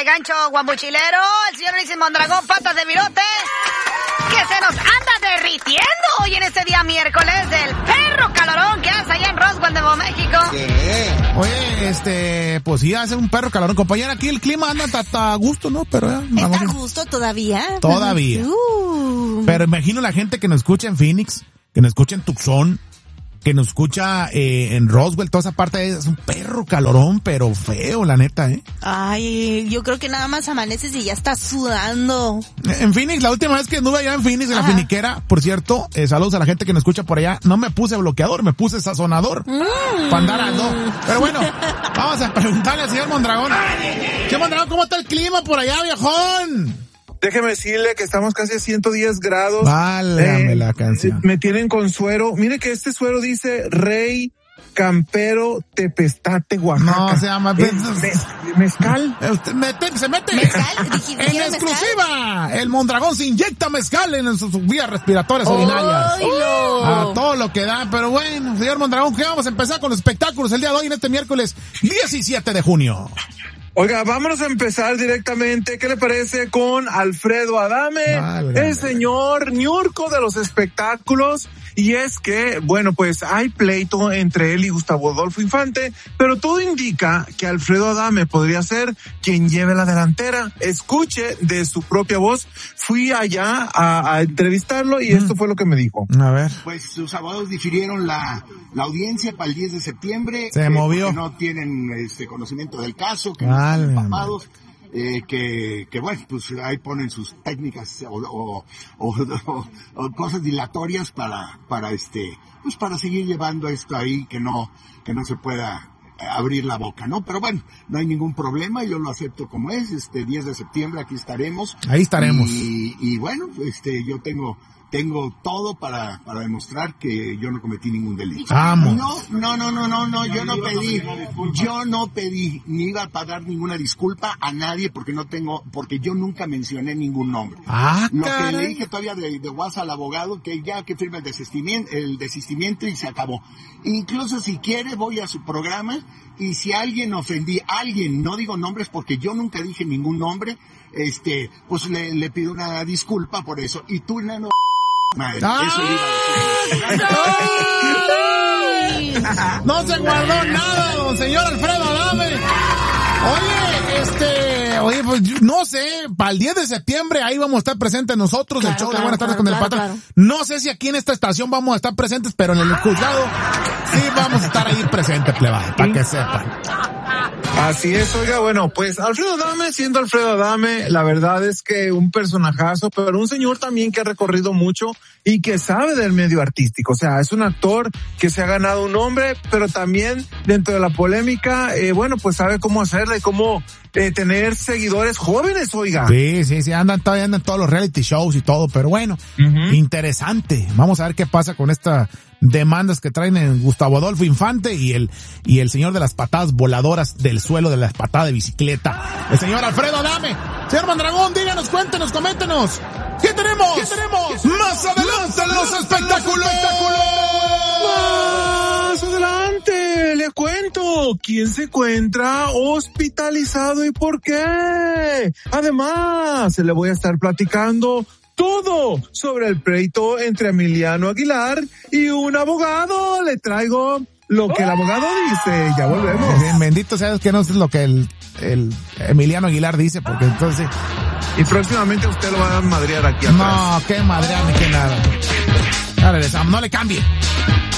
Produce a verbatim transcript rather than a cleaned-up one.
de gancho guambuchilero, el señor Ulises Mondragón, patas de virote, que se nos anda derritiendo hoy en este día miércoles del perro calorón que hace allá en Roswell, Nuevo México. ¿Qué? Oye, este, pues sí, hace un perro calorón. Compañera, aquí el clima anda hasta a gusto, ¿no? Pero ya, ¿Está a gusto todavía? Todavía. Uh. Pero imagino la gente que nos escucha en Phoenix, que nos escucha en Tucson, que nos escucha eh, en Roswell, toda esa parte es un perro calorón, pero feo, la neta, ¿eh? Ay, yo creo que nada más amaneces y ya estás sudando. En Phoenix, la última vez que anduve allá en Phoenix, en Ajá. la finiquera, por cierto, eh, saludos a la gente que nos escucha por allá, no me puse bloqueador, me puse sazonador. Mm. Para andar al dos. Pero bueno, vamos a preguntarle al señor Mondragón. Señor Mondragón, ¿cómo está el clima por allá, viejón? Déjeme decirle que estamos casi a ciento diez grados. Válgame eh, la canción. Me tienen con suero. Mire que este suero dice Rey Campero Tepestate, Oaxaca. No, se llama... Eh, me, mezcal. Usted mete, se mete. ¿Mezcal? En exclusiva, el Mondragón se inyecta mezcal en sus, sus vías respiratorias urinarias. Oh, a todo lo que da. Pero bueno, señor Mondragón, ¿qué vamos a empezar con los espectáculos el día de hoy en este miércoles diecisiete de junio? Oiga, vámonos a empezar directamente. ¿Qué le parece con Alfredo Adame, Válgame. el señor ñurco de los espectáculos? Y es que, bueno, pues hay pleito entre él y Gustavo Adolfo Infante, pero todo indica que Alfredo Adame podría ser quien lleve la delantera. Escuche de su propia voz. Fui allá a, a entrevistarlo y mm. esto fue lo que me dijo. A ver. Pues sus abogados difirieron la, la audiencia para el diez de septiembre. Se eh, movió. Que no tienen este conocimiento del caso, que no están empapados. Eh, que, que bueno, pues ahí ponen sus técnicas o, o, o, o, o cosas dilatorias para, para este, pues para seguir llevando esto ahí, que no, que no se pueda abrir la boca, ¿no? Pero bueno, no hay ningún problema, yo lo acepto como es, este diez de septiembre aquí estaremos. Ahí estaremos. Y, y bueno, este, yo tengo, tengo todo para, para demostrar que yo no cometí ningún delito. Vamos. No, no, no, no, no, no, yo no pedí, yo no pedí, ni iba a pagar ninguna disculpa a nadie porque no tengo, porque yo nunca mencioné ningún nombre. Ah, Lo caray. que le dije todavía de, de WhatsApp al abogado, que ya que firme el desistimiento, el desistimiento y se acabó. Incluso si quiere voy a su programa y si alguien ofendí a alguien, no digo nombres porque yo nunca dije ningún nombre, este, pues le, le pido una disculpa por eso. Y tú, nano, madre, ¡Ah! eso iba a decir. No se guardó nada, don señor Alfredo Adame. Oye, este, oye, pues no sé, para el diez de septiembre ahí vamos a estar presentes nosotros, claro, el show claro, de Buenas Tardes claro, con el claro, Patrón. claro. No sé si aquí en esta estación vamos a estar presentes, pero en el juzgado sí vamos a estar ahí presentes, plebada, para que sepan. Así es, oiga, bueno, pues Alfredo Adame, siendo Alfredo Adame, la verdad es que un personajazo, pero un señor también que ha recorrido mucho y que sabe del medio artístico. O sea, es un actor que se ha ganado un nombre, pero también dentro de la polémica, eh, bueno, pues sabe cómo hacerla y cómo eh, tener seguidores jóvenes, oiga. Sí, sí, sí, andan todavía andan todos los reality shows y todo, pero bueno, uh-huh. Interesante. Vamos a ver qué pasa con esta demandas que traen en Gustavo Adolfo Infante y el y el señor de las patadas voladoras del suelo, de las patadas de bicicleta, el señor Alfredo Adame. Señor Mondragón, díganos, cuéntenos, coméntenos. ¿Qué tenemos? ¿Qué tenemos? Más adelante en los espectáculos. Más adelante, le cuento quién se encuentra hospitalizado y por qué. Además, le voy a estar platicando todo sobre el pleito entre Emiliano Aguilar y un abogado. Le traigo lo que el abogado dice. Ya volvemos. Bien, bendito sea Dios que no es lo que el, el Emiliano Aguilar dice, porque entonces... Y próximamente usted lo va a madrear aquí atrás. No, qué madrear ni qué nada. Ahora, no le cambie.